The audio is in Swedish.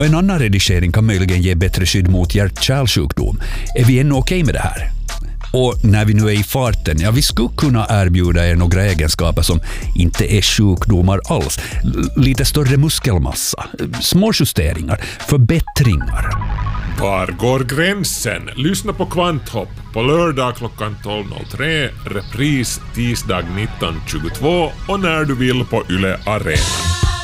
En annan redigering kan möjligen ge bättre skydd mot hjärt-kärlsjukdom. Är vi ännu okej med det här? Och när vi nu är i farten, vi skulle kunna erbjuda er några egenskaper som inte är sjukdomar alls. Lite större muskelmassa, små justeringar, förbättringar. Var går gränsen? Lyssna på Kvanthopp på lördag klockan 12.03, repris tisdag 19.22 och när du vill på Yle Arena.